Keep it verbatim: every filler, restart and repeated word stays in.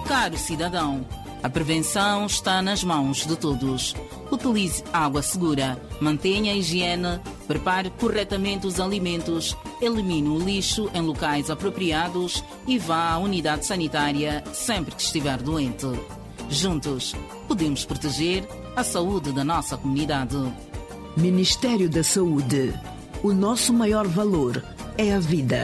Caro cidadão, a prevenção está nas mãos de todos. Utilize água segura, mantenha a higiene, prepare corretamente os alimentos, elimine o lixo em locais apropriados e vá à unidade sanitária sempre que estiver doente. Juntos, podemos proteger a saúde da nossa comunidade. Ministério da Saúde. O nosso maior valor é a vida.